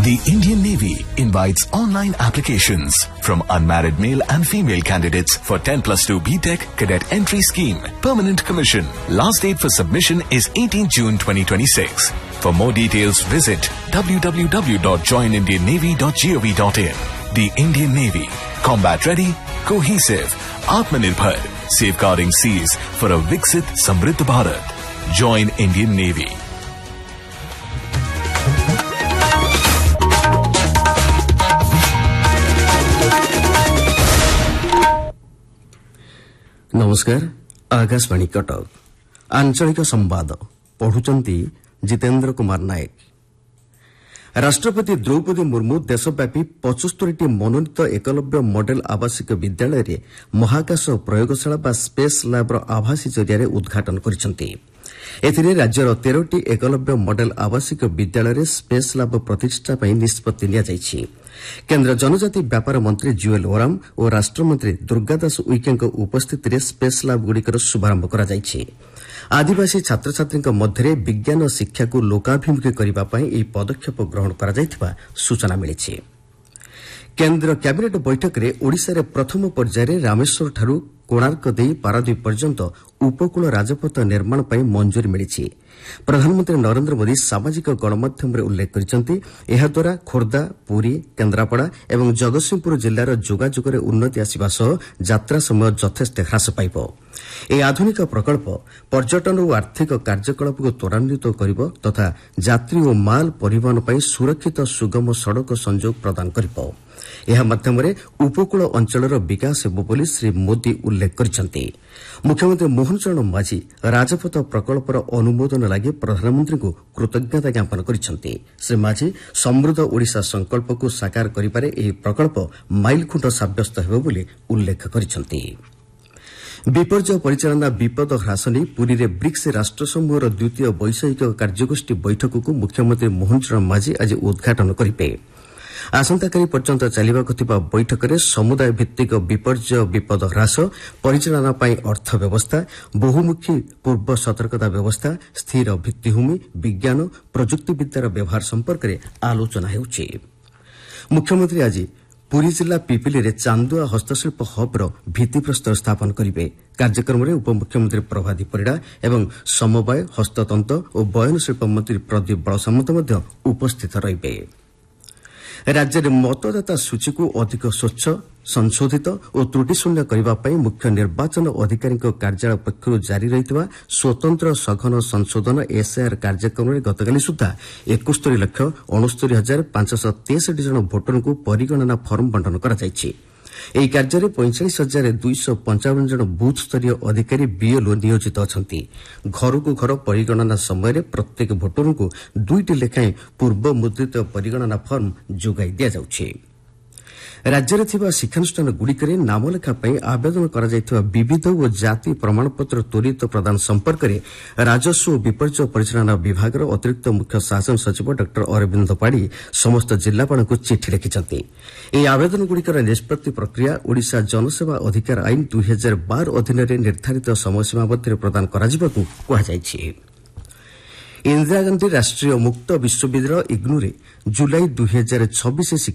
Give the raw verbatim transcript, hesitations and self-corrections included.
The Indian Navy invites online applications from unmarried male and female candidates for ten plus two B Tech Cadet Entry Scheme, Permanent Commission. Last date for submission is eighteenth June twenty twenty-six. For more details, visit w w w dot join indian navy dot gov dot in. The Indian Navy, combat ready, cohesive, Atmanirbhar, safeguarding seas for a Viksit Samriddh Bharat. Join Indian Navy. नमस्कार आकाशवाणी कटक आंचलिक संवाद पढ़ुचंती जितेन्द्र कुमार नायक। राष्ट्रपति द्रौपदी मुर्मू देशव्यापी पचहत्तर मनोनीत Eklavya model आवासिक विद्यालय महाकाश प्रयोगशाला बा स्पेस लैब्र आभासी जरिया उद्घाटन करिसेंती। एथिरे राज्यर तेरह एकलव्य मॉडल आवासिक विद्यालय स्पेस लैब प्रतिष्ठा पई निष्पत्ति लिया जायछि। केन्द्र जनजाति व्यापार मंत्री जुएल ओराम और राष्ट्रमंत्री दुर्गादास उइके उपस्थित में स्पेस लैब गुड़िकर शुभारंभ करा जायछि। आदिवासी छात्र छात्री मध्य विज्ञान शिक्षा को लोकाभिमुखी करने पदक्षेप ग्रहण करा जायथिबा सूचना मिली। केन्द्र कैबिनेट बैठक में ओडिशा रे प्रथम पर्यायर रामेश्वर ठारू कोणार्क देई पारादीप पर्यंत उपकूल राजपथ निर्माण पर मंजूरी मिली। प्रधानमंत्री नरेंद्र मोदी सामाजिक गणमाध्यम उल्लेख करछन्ती एहाद्वारा खोर्धा, पुरी, केन्द्रापड़ा एवं जगतसिंहपुर जिल्लार जोगाजोग उन्नति आसिबा सह यात्रा समय यथेष्ट ह्रास पाइब। ଏହି ଆଧୁନିକ ପ୍ରକଳ୍ପ ପର୍ଯ୍ୟଟନ ଓ ଆର୍ଥିକ କାର୍ଯ୍ୟକଳାପକୁ ତ୍ୱରାନ୍ୱିତ କରିବ ତଥା ଯାତ୍ରୀ ଓ ମାଲ ପରିବହନ ପାଇଁ ସୁରକ୍ଷିତ ସୁଗମ ସଡ଼କ ସଂଯୋଗ ପ୍ରଦାନ କରିବ। ଏହା ମାଧ୍ୟମରେ ଉପକୂଳ ଅଞ୍ଚଳର ବିକାଶ ହେବ ବୋଲି ଶ୍ରୀ ମୋଦି ଉଲ୍ଲେଖ କରିଛନ୍ତି। ମୁଖ୍ୟମନ୍ତ୍ରୀ ମୋହନ ଚରଣ ମାଝୀ ରାଜପଥ ପ୍ରକଳ୍ପର ଅନୁମୋଦନ ଲାଗି ପ୍ରଧାନମନ୍ତ୍ରୀଙ୍କୁ କୃତଜ୍ଞତା ଜ୍ଞାପନ କରିଛନ୍ତି। ଶ୍ରୀ ମାଝୀ ସମୃଦ୍ଧ ଓଡ଼ିଶା ସଂକଳ୍ପକୁ ସାକାର କରିବାରେ ଏହି ପ୍ରକଳ୍ପ ମାଇଲଖୁଣ୍ଟ ସାବ୍ୟସ୍ତ ହେବ ବୋଲି ଉଲ୍ଲେଖ କରିଛନ୍ତି। विपर्यय परिचालना विपद ह्रास नहीं पुरी रे ब्रिक्स राष्ट्रसमूहर द्वितीय वैषयिक कार्यगोष्ठी बैठक को मुख्यमंत्री मोहन चरण माझी आज उद्घाटन करेंगे। आसंताकाली पर्यंत चलिबाकु थिबा बैठक में समुदाय भित्तिक विपर्यय विपद ह्रास, परिचालना पाई अर्थ व्यवस्था, बहुमुखी पूर्व सतर्कता व्यवस्था, स्थिर भित्तिभूमि, विज्ञान, प्रजुक्तिविद्यार व्यवहार संपर्क में आलोचना हेउछि। मुख्यमंत्री आज पुरी जिला पिपिली रे चांदुआ हस्तशिल्प हब्र भित्तिप्रस्तर स्थापन करेंगे। कार्यक्रम में उपमुख्यमंत्री प्रभाती परिड़ा एवं समवाय, हस्ततंत्र और बयनशिल्प मंत्री प्रदीप बलसामंत उपस्थित रहिबे। राज्य में मतदाता सूची को अधिक स्वच्छ, संशोधित और त्रुटिशून्य करने मुख्य निर्वाचन अधिकारी कार्यालय पक्षर जारी रही स्वतंत्र सघन संशोधन एसआईआर कार्यक्रम में गतकाली सुधा एकस्तरी लक्ष अणस्तरी हजार पांचश तेसठी जन भोटर को परिगणना फर्म बंटन कर ଏହି କାର୍ଯ୍ୟରେ पैंचाश हजार दुईश पंचावन जन बुथ स्तरीय अधिकारी बीएलओ नियोजित अछंती। घरକୁ ଘର परिगणना समय प्रत्येक भोटर को दुईटी लेखाएं पूर्व मुद्रित परिगणना फर्म जोगाई दिया जाउछि। राज्य में शिक्षानुष्ठान गुड़िकर नामलेखा आवेदन कर विविध और जाति प्रमाणपत्र त्वरित प्रदान संपर्क में राजस्व और विपर्यय परिचालना विभाग अतिरिक्त मुख्य शासन सचिव डॉ अरविंद पाढ़ी समस्त जिलापाल को चिठी लिखिंट। यह आवेदन गुड़िकर निष्पत्ति प्रक्रिया ओडिशा जनसेवा अधिकार आईन दुई हजार बार अधीन निर्धारित समयसीमा मध्य प्रदान कर। इंदिरा गांधी राष्ट्रीय मुक्त विश्वविद्यालय इग्नू रे जुलाई दुई हजार छब्बीस